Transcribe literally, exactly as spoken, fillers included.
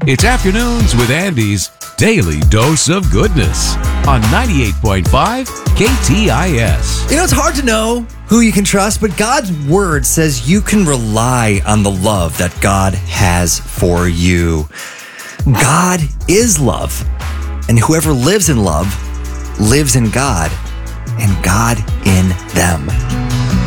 It's Afternoons with Andy's Daily Dose of Goodness on ninety-eight point five K T I S. You know, it's hard to know who you can trust, but God's word says you can rely on the love that God has for you. God is love, and whoever lives in love lives in God, and God in them.